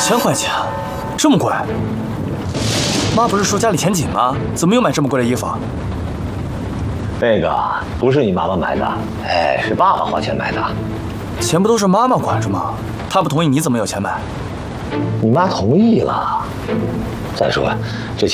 2000块钱，这么贵？妈不是说家里钱紧吗？怎么又买这么贵的衣服？ 那个不是你妈妈买的，哎，是爸爸花钱买的。 钱不都是妈妈管着吗？她不同意，你怎么有钱买？ 你妈同意了。再说，这